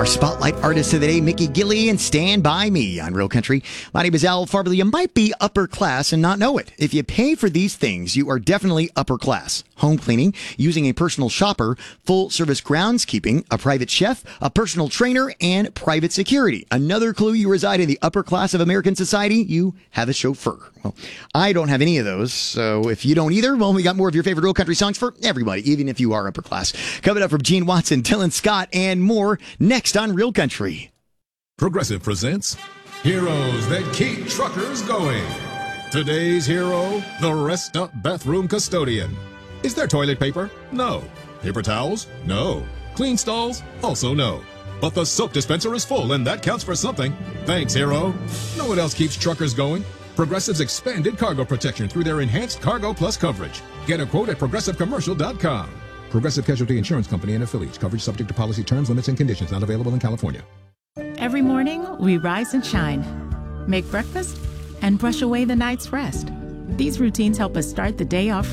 Our spotlight artists of the day, Mickey Gilley and Stand By Me on Real Country. My name is Al Farberly. You might be upper class and not know it. If you pay for these things, you are definitely upper class. Home cleaning, using a personal shopper, full service groundskeeping, a private chef, a personal trainer, and private security. Another clue you reside in the upper class of American society, you have a chauffeur. Well, I don't have any of those, so if you don't either, well, we got more of your favorite Real Country songs for everybody, even if you are upper class. Coming up from Gene Watson, Dylan Scott, and more next on Real Country. Progressive presents Heroes That Keep Truckers Going. Today's hero, the Rest Up Bathroom Custodian. Is there toilet paper? No. Paper towels? No. Clean stalls? Also no. But the soap dispenser is full, and that counts for something. Thanks, hero. Know what else keeps truckers going? Progressive's expanded cargo protection through their enhanced Cargo Plus coverage. Get a quote at progressivecommercial.com. Progressive Casualty Insurance Company and affiliates. Coverage subject to policy terms, limits, and conditions. Not available in California. Every morning, we rise and shine, make breakfast, and brush away the night's rest. These routines help us start the day off